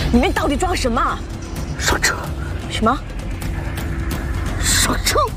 里面到底装什么？ 上车！ 什么？ 上车！